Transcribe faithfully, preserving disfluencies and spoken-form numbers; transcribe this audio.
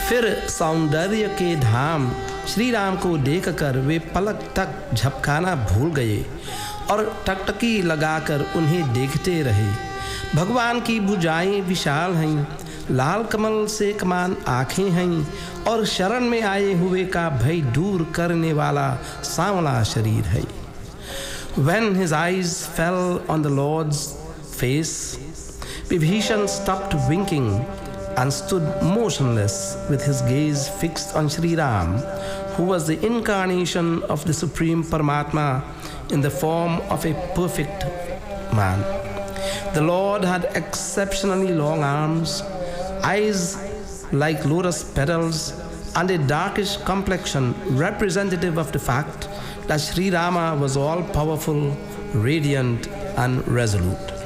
फिर सौंदर्य के धाम श्री राम को देखकर वे पलक तक झपकाना भूल गए और टकटकी लगाकर उन्हें देखते रहे। भगवान की भुजाएं विशाल हैं, लाल कमल से कमान आँखें हैं और शरण में आए हुए का भय दूर करने वाला सांवला शरीर है। When his eyes fell on the Lord's face, Vibhishan stopped winking and stood motionless with his gaze fixed on Sri Ram, who was the incarnation of the Supreme Paramatma in the form of a perfect man. The Lord had exceptionally long arms, eyes like lotus petals, and a darkish complexion representative of the fact that Sri Rama was all-powerful, radiant, and resolute.